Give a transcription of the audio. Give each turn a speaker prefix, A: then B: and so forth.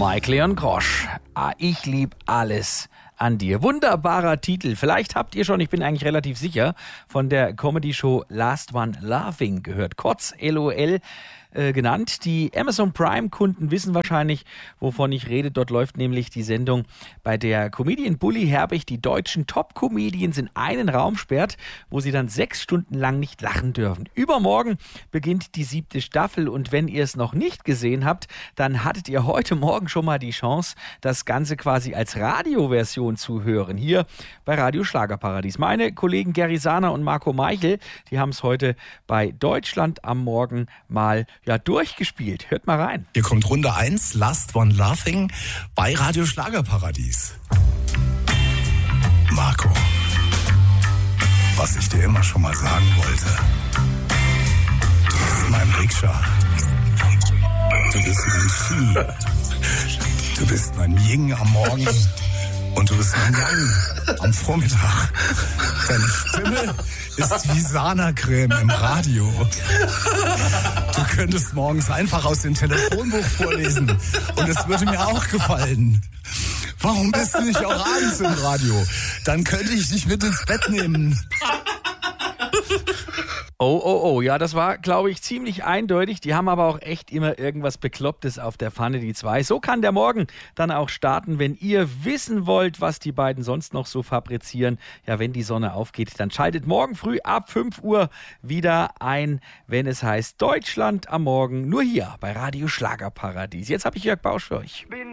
A: Mike Leon Grosch. Ich lieb alles an dir. Wunderbarer Titel. Vielleicht habt ihr schon, ich bin eigentlich relativ sicher, von der Comedy-Show Last One Laughing gehört. Kurz LOL genannt. Die Amazon Prime-Kunden wissen wahrscheinlich, wovon ich rede. Dort läuft nämlich die Sendung, bei der Comedian Bully Herbig die deutschen Top-Comedians in einen Raum sperrt, wo sie dann 6 Stunden lang nicht lachen dürfen. Übermorgen beginnt die 7. Staffel und wenn ihr es noch nicht gesehen habt, dann hattet ihr heute Morgen schon mal die Chance, das Ganze quasi als Radioversion zu hören. Hier bei Radio Schlagerparadies. Meine Kollegen Gary Sahner und Marco Meichel, die haben es heute bei Deutschland am Morgen mal durchgespielt. Hört mal rein.
B: Hier kommt Runde 1, Last One Laughing bei Radio Schlagerparadies. Marco, was ich dir immer schon mal sagen wollte. Du bist mein Rikscha. Du bist mein Ski. Du bist mein Ying am Morgen. Und du bist mein Yang am Vormittag. Deine Stimme ist wie Sana-Creme im Radio. Du könntest morgens einfach aus dem Telefonbuch vorlesen. Und es würde mir auch gefallen. Warum bist du nicht auch abends im Radio? Dann könnte ich dich mit ins Bett nehmen.
A: Oh, ja, das war, glaube ich, ziemlich eindeutig. Die haben aber auch echt immer irgendwas Beklopptes auf der Pfanne, die zwei. So kann der Morgen dann auch starten, wenn ihr wissen wollt, was die beiden sonst noch so fabrizieren. Ja, wenn die Sonne aufgeht, dann schaltet morgen früh ab 5 Uhr wieder ein, wenn es heißt Deutschland am Morgen, nur hier bei Radio Schlagerparadies. Jetzt habe ich Jörg Bausch für euch.